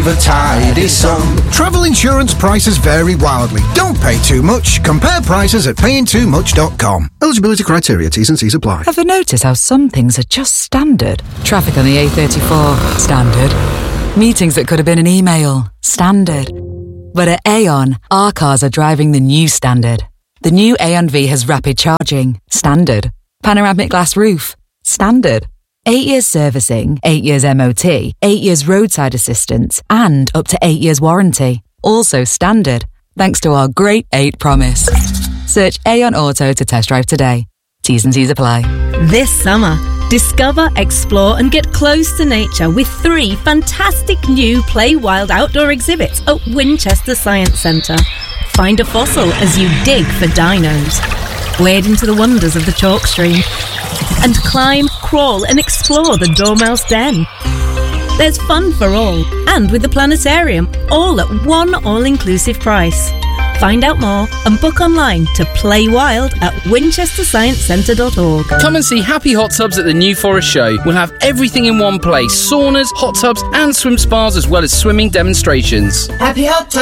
save a tidy sum. Travel insurance prices vary wildly. Don't pay too much. Compare prices at payingtoomuch.com. Eligibility criteria, T's and C's apply. Ever notice how some things are just standard? Traffic on the A34, standard. Meetings that could have been an email, standard. But at Aon, our cars are driving the new standard. The new Aon V has rapid charging, standard. Panoramic glass roof, standard. 8 years servicing, 8 years MOT, 8 years roadside assistance, and up to 8 years warranty. Also standard, thanks to our Great 8 promise. Search Aon Auto to test drive today. T's and C's apply. This summer, discover, explore and get close to nature with 3 fantastic new Play Wild outdoor exhibits at Winchester Science Centre. Find a fossil as you dig for dinos. Wade into the wonders of the chalk stream. And climb, crawl and explore the Dormouse Den. There's fun for all, and with the planetarium, all at one all-inclusive price. Find out more and book online to Play Wild at winchestersciencecentre.org. Come and see Happy Hot Tubs at the New Forest Show. We'll have everything in one place: saunas, hot tubs and swim spas, as well as swimming demonstrations. Happy Hot Tubs.